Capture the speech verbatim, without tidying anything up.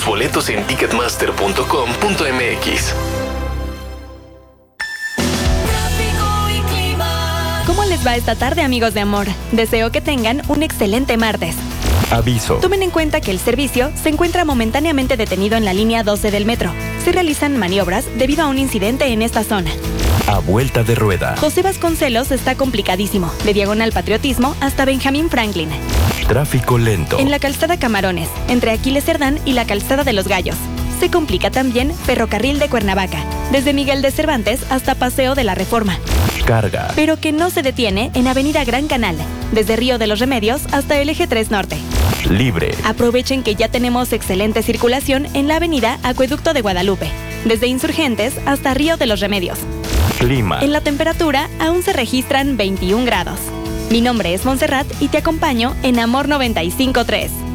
tus boletos en ticketmaster punto com punto m x. ¿Cómo les va esta tarde, amigos de amor? Deseo que tengan un excelente martes. Aviso. Tomen en cuenta que el servicio se encuentra momentáneamente detenido en la línea doce del metro. Se realizan maniobras debido a un incidente en esta zona. A vuelta de rueda. José Vasconcelos está complicadísimo, de Diagonal Patriotismo hasta Benjamín Franklin. Tráfico lento. En la calzada Camarones, entre Aquiles Cerdán y la calzada de los Gallos. Se complica también Ferrocarril de Cuernavaca, desde Miguel de Cervantes hasta Paseo de la Reforma. Carga. Pero que no se detiene en Avenida Gran Canal, desde Río de los Remedios hasta el Eje tres Norte. Libre. Aprovechen que ya tenemos excelente circulación en la avenida Acueducto de Guadalupe, desde Insurgentes hasta Río de los Remedios. Clima. En la temperatura aún se registran veintiún grados. Mi nombre es Montserrat y te acompaño en Amor noventa y cinco punto tres.